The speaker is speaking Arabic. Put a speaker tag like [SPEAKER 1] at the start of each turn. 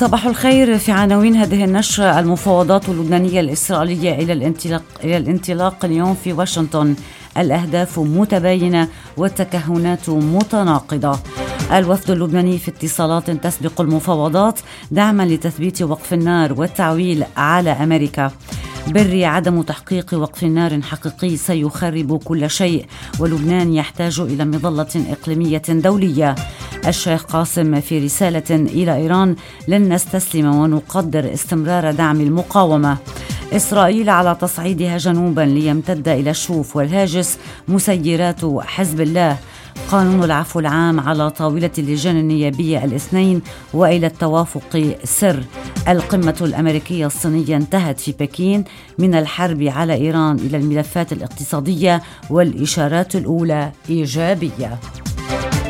[SPEAKER 1] صباح الخير. في عناوين هذه النشرة: المفاوضات اللبنانية الإسرائيلية إلى الانطلاق اليوم في واشنطن، الأهداف متباينة والتكهنات متناقضة. الوفد اللبناني في اتصالات تسبق المفاوضات دعما لتثبيت وقف النار والتعويل على أمريكا. بري عدم تحقيق وقف نار حقيقي سيخرب كل شيء، ولبنان يحتاج إلى مظلة إقليمية دولية. الشيخ قاسم في رسالة إلى إيران: لن نستسلم ونقدر استمرار دعم المقاومة. إسرائيل على تصعيدها جنوبا ليمتد إلى الشوف والهاجس مسيرات حزب الله. قانون العفو العام على طاولة اللجان النيابية الاثنين وإلى التوافق سر. القمة الأمريكية الصينية انتهت في بكين، من الحرب على إيران إلى الملفات الاقتصادية والإشارات الأولى إيجابية.